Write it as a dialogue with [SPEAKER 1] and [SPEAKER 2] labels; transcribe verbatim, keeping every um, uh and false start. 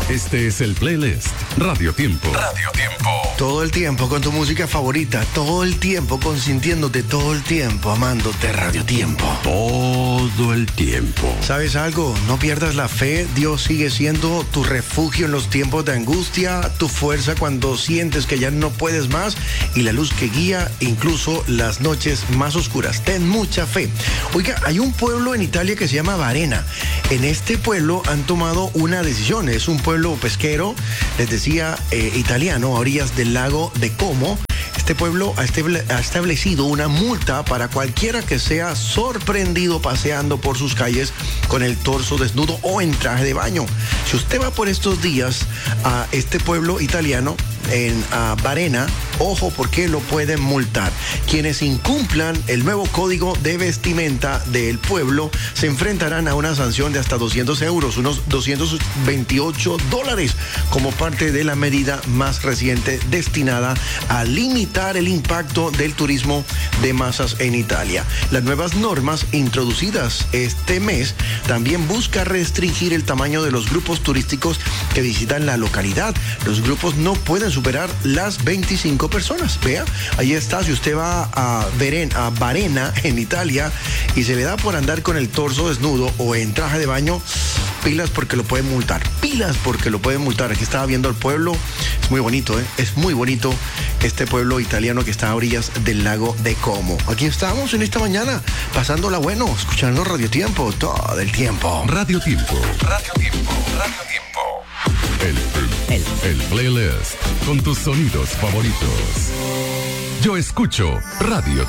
[SPEAKER 1] Este es el playlist Radio Tiempo. Radio Tiempo.
[SPEAKER 2] Todo el tiempo con tu música favorita, todo el tiempo consintiéndote, todo el tiempo amándote. Radio Tiempo.
[SPEAKER 1] Todo el tiempo.
[SPEAKER 2] ¿Sabes algo? No pierdas la fe. Dios sigue siendo tu refugio en los tiempos de angustia, tu fuerza cuando sientes que ya no puedes más y la luz que guía incluso las noches más oscuras. Ten mucha fe. Oiga, hay un pueblo en Italia que se llama Varena. En este pueblo han tomado una decisión. Es un pueblo pesquero, les decía, eh, italiano, a orillas del lago de Como. Este pueblo ha establecido una multa para cualquiera que sea sorprendido paseando por sus calles con el torso desnudo o en traje de baño. Si usted va por estos días a este pueblo italiano, en uh, Varena, ojo porque lo pueden multar. Quienes incumplan el nuevo código de vestimenta del pueblo se enfrentarán a una sanción de hasta doscientos euros, unos doscientos veintiocho dólares, como parte de la medida más reciente destinada a limitar el impacto del turismo de masas en Italia. Las nuevas normas introducidas este mes también busca restringir el tamaño de los grupos turísticos que visitan la localidad. Los grupos no pueden superar las veinticinco personas. Vea, ahí está. Si usted va a, Veren, a Varena, en Italia, y se le da por andar con el torso desnudo o en traje de baño, pilas porque lo pueden multar. Pilas porque lo pueden multar. Aquí estaba viendo el pueblo. Es muy bonito, ¿eh? Es muy bonito este pueblo italiano que está a orillas del lago de Como. Aquí estamos en esta mañana, pasándola bueno, escuchando Radio Tiempo todo el tiempo.
[SPEAKER 1] Radio Tiempo. Radio Tiempo. Radio Tiempo. El, el, el, el playlist con tus sonidos favoritos. Yo escucho Radio